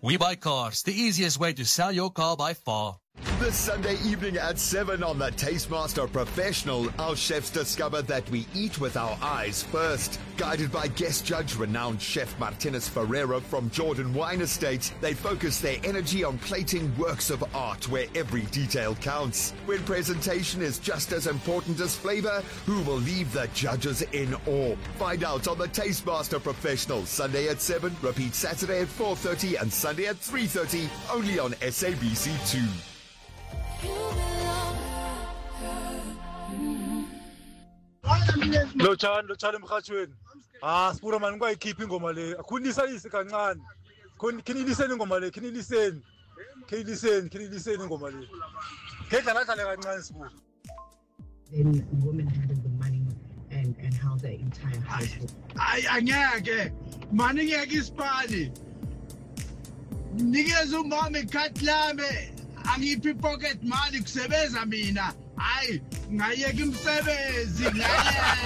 We Buy Cars, the easiest way to sell your car by far. This Sunday evening at 7 on the Tastemaster Professional, our chefs discover that we eat with our eyes first. Guided by guest judge renowned chef Martinez Ferreira from Jordan Wine Estates, they focus their energy on plating works of art where every detail counts. When presentation is just as important as flavor, who will leave the judges in awe? Find out on the Tastemaster Professional, Sunday at 7, repeat Saturday at 4:30 and Sunday at 3:30, only on SABC2. Lochani emhathweni. Sipura mani kwayikhipha ingoma le. Akunisayise kancane. Khiniliseni ingoma le, khiniliseni ingoma le. Ngedla kancane sipura. Then women handle the money and how the entire household. Angeke. Mani ngeke isipani. Nikeza umama ikhadi lami. Angiphi pocket money kusebenza mina. Hayi, ngayeka imsebenzi ngaye.